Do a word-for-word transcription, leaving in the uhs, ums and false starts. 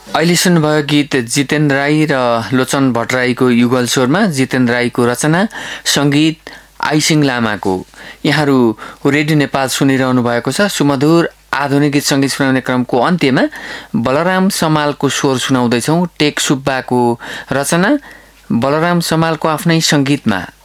अहिले सुन्नुभयो गीत जितेन्द्र राई र लोचन भट्टराईको युगल स्वरमा, जितेन्द्र राईको रचना, सङ्गीत आइसिङ लामाको। यहाँहरू रेडियो नेपाल सुनिरहनु भएको छ। सुमधुर आधुनिक गीत सङ्गीत सुनाउने क्रमको अन्त्यमा बलराम समालको स्वर सुनाउँदैछौँ। टेक सुब्बाको रचना, बलराम समालको आफ्नै सङ्गीतमा